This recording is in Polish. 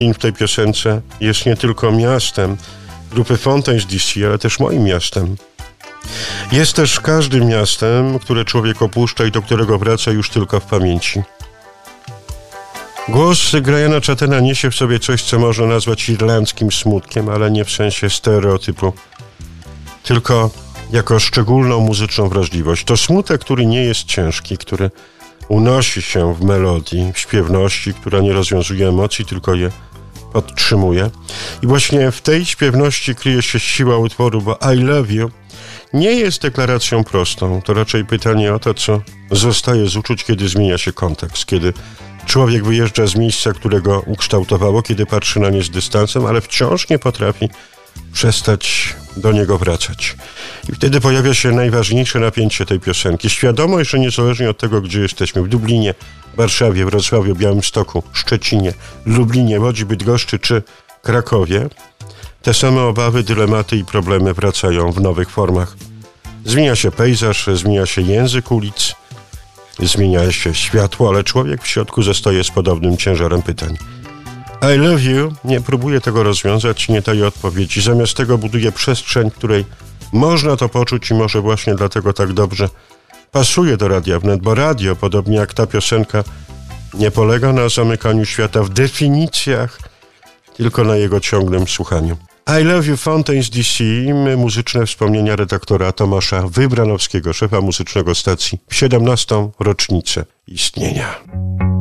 w tej piosence jest nie tylko miastem grupy Fontaines DC, ale też moim miastem. Jest też każdym miastem, które człowiek opuszcza i do którego wraca już tylko w pamięci. Głos Grahama Chattena niesie w sobie coś, co można nazwać irlandzkim smutkiem, ale nie w sensie stereotypu, tylko jako szczególną muzyczną wrażliwość. To smutek, który nie jest ciężki, który unosi się w melodii, w śpiewności, która nie rozwiązuje emocji, tylko je podtrzymuje. I właśnie w tej śpiewności kryje się siła utworu, bo I Love You nie jest deklaracją prostą. To raczej pytanie o to, co zostaje z uczuć, kiedy zmienia się kontekst, kiedy człowiek wyjeżdża z miejsca, które go ukształtowało, kiedy patrzy na nie z dystansem, ale wciąż nie potrafi przestać do niego wracać. I wtedy pojawia się najważniejsze napięcie tej piosenki. Świadomość, że niezależnie od tego, gdzie jesteśmy, w Dublinie, Warszawie, Wrocławiu, Białymstoku, Szczecinie, Lublinie, Łodzi, Bydgoszczy czy Krakowie, te same obawy, dylematy i problemy wracają w nowych formach. Zmienia się pejzaż, zmienia się język ulic, zmienia się światło, ale człowiek w środku zostaje z podobnym ciężarem pytań. I Love You nie próbuje tego rozwiązać, nie daje odpowiedzi. Zamiast tego buduje przestrzeń, w której można to poczuć i może właśnie dlatego tak dobrze pasuje do Radia Wnet, bo radio, podobnie jak ta piosenka, nie polega na zamykaniu świata w definicjach, tylko na jego ciągłym słuchaniu. I Love You Fontaines DC, muzyczne wspomnienia redaktora Tomasza Wybranowskiego, szefa muzycznego stacji w 17. rocznicę istnienia.